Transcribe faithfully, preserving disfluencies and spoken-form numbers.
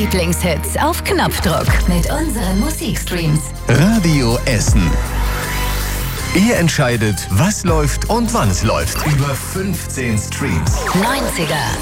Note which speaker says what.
Speaker 1: Lieblingshits auf Knopfdruck mit unseren Musikstreams.
Speaker 2: Radio Essen. Ihr entscheidet, was läuft und wann es läuft. Über fünfzehn Streams.
Speaker 1: neunziger,